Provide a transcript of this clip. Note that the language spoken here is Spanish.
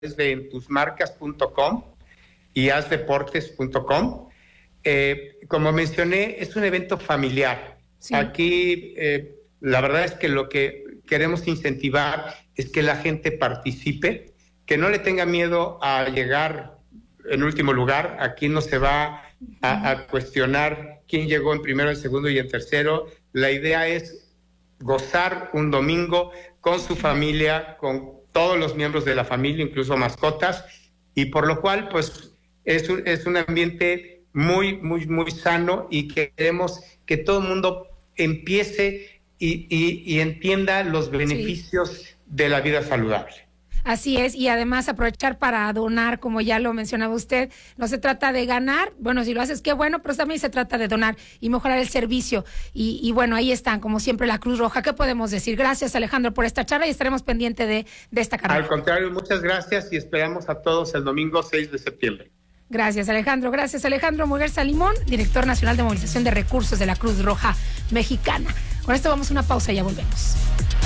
de entusmarcas.com y hazdeportes.com. Como mencioné, es un evento familiar. Sí. Aquí la verdad es que lo que queremos incentivar es que la gente participe, que no le tenga miedo a llegar en último lugar. Aquí no se va a cuestionar quién llegó en primero, en segundo y en tercero. La idea es gozar un domingo con su familia, con todos los miembros de la familia, incluso mascotas, y por lo cual pues es un ambiente muy sano, y que queremos que todo el mundo empiece y entienda los beneficios de la vida saludable. Así es, y además aprovechar para donar, como ya lo mencionaba usted. No se trata de ganar, bueno, si lo haces, qué bueno, pero también se trata de donar y mejorar el servicio. Y bueno, ahí están, como siempre, la Cruz Roja. ¿Qué podemos decir? Gracias, Alejandro, por esta charla, y estaremos pendientes de esta carrera. Al contrario, muchas gracias, y esperamos a todos el domingo 6 de septiembre. Gracias, Alejandro. Gracias, Alejandro Muguerza Limón, director nacional de movilización de recursos de la Cruz Roja Mexicana. Con esto vamos a una pausa y ya volvemos.